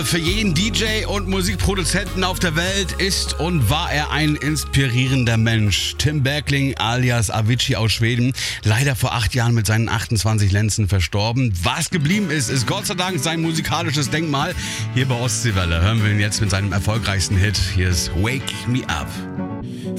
Für jeden DJ und Musikproduzenten auf der Welt ist und war er ein inspirierender Mensch. Tim Bergling alias Avicii aus Schweden, leider vor 8 Jahren mit seinen 28 Lenzen verstorben. Was geblieben ist, ist Gott sei Dank sein musikalisches Denkmal. Hier bei Ostseewelle hören wir ihn jetzt mit seinem erfolgreichsten Hit. Hier ist Wake Me Up.